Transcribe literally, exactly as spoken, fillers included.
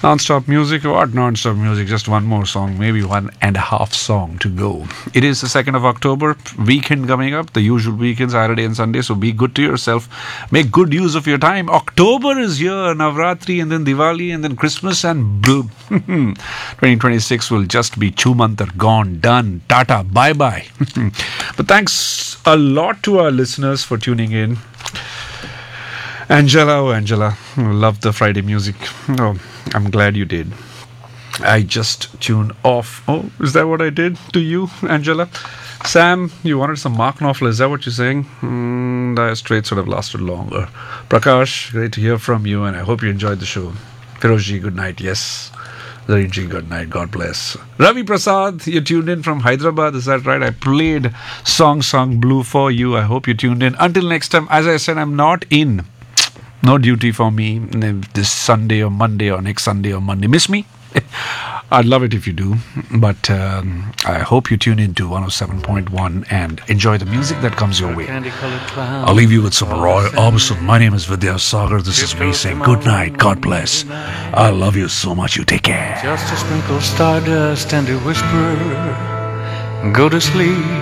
Non-stop music, what non-stop music? Just one more song, maybe one and a half song to go. It is the second of October, weekend coming up, the usual weekends, Saturday and Sunday, so be good to yourself. Make good use of your time. October is here, Navratri and then Diwali and then Christmas and boom. twenty twenty-six will just be Chumantar, gone, done, tata, bye-bye. But thanks a lot to our listeners for tuning in. Angela, oh Angela, love the Friday music. Oh, I'm glad you did. I just tuned off. Oh, is that what I did to you, Angela? Sam, you wanted some Mark Knopfler. Is that what you're saying? Mm, the straight sort of lasted longer. Prakash, great to hear from you, and I hope you enjoyed the show. Firozji, good night. Yes. Zarinji, good night. God bless. Ravi Prasad, you tuned in from Hyderabad. Is that right? I played Song Song Blue for you. I hope you tuned in. Until next time, as I said, I'm not in. No duty for me this Sunday or Monday or next Sunday or Monday. Miss me? I'd love it if you do. But um, I hope you tune in to one oh seven point one and enjoy the music that comes your way. I'll leave you with some Roy Orbison. My name is Vidya Sagar. This is me saying good night. God bless. I love you so much. You take care. Just a sprinkle stardust and a whisper. Go to sleep.